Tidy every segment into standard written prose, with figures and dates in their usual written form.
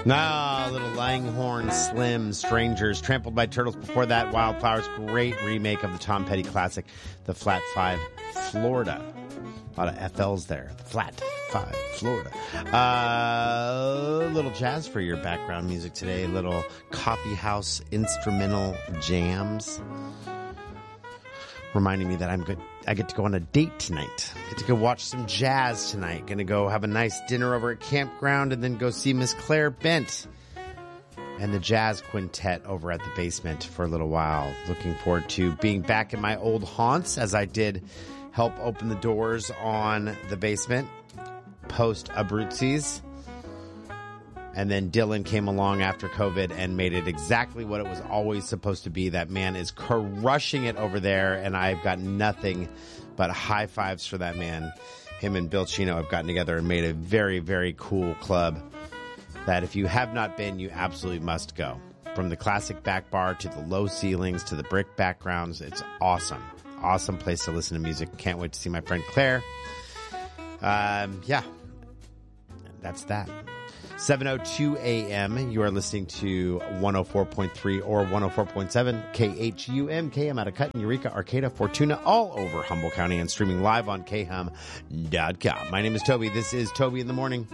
Ah, little Langhorne Slim, Strangers, Trampled by Turtles. Before that, Wildflowers, great remake of the Tom Petty classic, The Flat Five, Florida. A lot of FLs there. The Flat Five, Florida. Little jazz for your background music today. Little coffee house instrumental jams. Reminding me that I get to go on a date tonight. Get to go watch some jazz tonight. Gonna go have a nice dinner over at Campground and then go see Miss Claire Bent and the jazz quintet over at the basement for a little while. Looking forward to being back in my old haunts as I did help open the doors on the basement post Abruzzi's. And then Dylan came along after COVID and made it exactly what it was always supposed to be. That man is crushing it over there, and I've got nothing but high fives for that man. Him and Bill Chino have gotten together and made a very, very cool club that if you have not been, you absolutely must go. From the classic back bar to the low ceilings to the brick backgrounds, it's awesome. Awesome place to listen to music. Can't wait to see my friend Claire. Yeah, that's that. 7:02 a.m. You are listening to 104.3 or 104.7 KHUM out of Cutton, Eureka, Arcata, Fortuna, all over Humboldt County and streaming live on khum.com. My name is Toby. This is Toby in the Morning.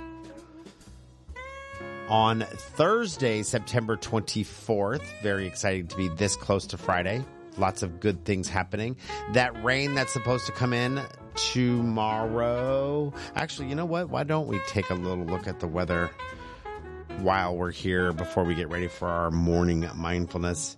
On Thursday, September 24th, very exciting to be this close to Friday. Lots of good things happening. That rain that's supposed to come in tomorrow. Actually, you know what? Why don't we take a little look at the weather while we're here before we get ready for our morning mindfulness?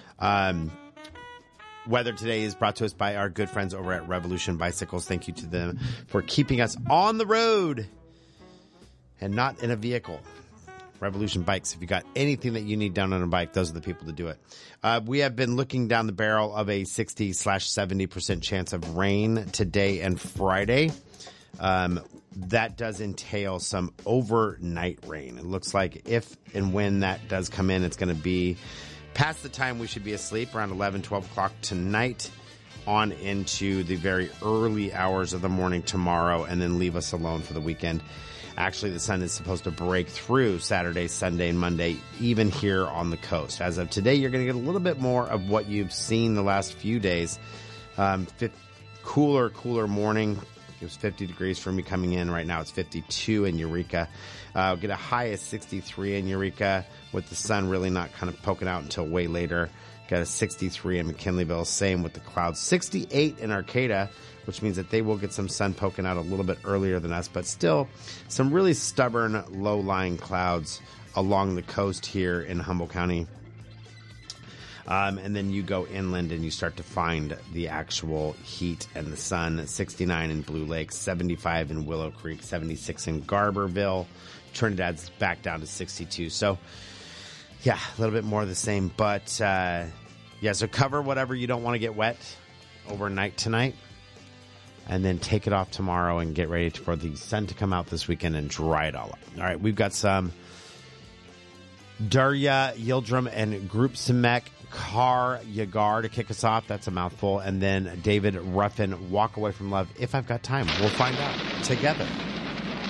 Weather today is brought to us by our good friends over at Revolution Bicycles. Thank you to them for keeping us on the road and not in a vehicle. Revolution Bikes. If you got anything that you need down on a bike, those are the people to do it. We have been looking down the barrel of a 60/70% chance of rain today and Friday. That does entail some overnight rain. It looks like if and when that does come in, it's going to be past the time we should be asleep, around 11, 12 o'clock tonight, on into the very early hours of the morning tomorrow, and then leave us alone for the weekend. Actually, the sun is supposed to break through Saturday, Sunday, and Monday, even here on the coast. As of today, you're going to get a little bit more of what you've seen the last few days. Cooler morning. It was 50 degrees for me coming in. Right now, it's 52 in Eureka. Get a high of 63 in Eureka with the sun really not kind of poking out until way later. Got a 63 in McKinleyville. Same with the clouds. 68 in Arcata, which means that they will get some sun poking out a little bit earlier than us, but still some really stubborn low-lying clouds along the coast here in Humboldt County. And then you go inland and you start to find the actual heat and the sun. 69 in Blue Lake, 75 in Willow Creek, 76 in Garberville. Trinidad's back down to 62. So, yeah, a little bit more of the same. But, so cover whatever you don't want to get wet overnight tonight. And then take it off tomorrow and get ready for the sun to come out this weekend and dry it all up. All right, we've got some Darya Yildirim and Group Simek Kar Yagar to kick us off. That's a mouthful. And then David Ruffin, Walk Away from Love, if I've got time. We'll find out together.